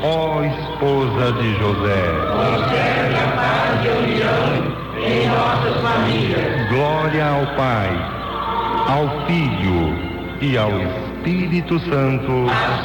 ó esposa de José. Concede a paz e a união em nossas famílias. Glória ao Pai, ao Filho e ao Espírito Santo.